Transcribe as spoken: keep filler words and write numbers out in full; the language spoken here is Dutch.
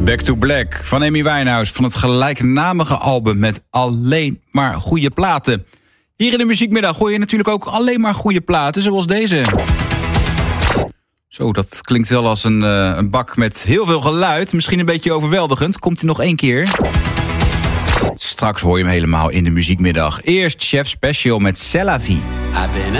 Back to Black van Amy Winehouse van het gelijknamige album met alleen maar goede platen. Hier in de Muziekmiddag gooi je natuurlijk ook alleen maar goede platen, zoals deze. Zo, dat klinkt wel als een, uh, een bak met heel veel geluid. Misschien een beetje overweldigend. Komt hij nog één keer? Straks hoor je hem helemaal in de Muziekmiddag. Eerst Chef Special met C'est la vie. I've been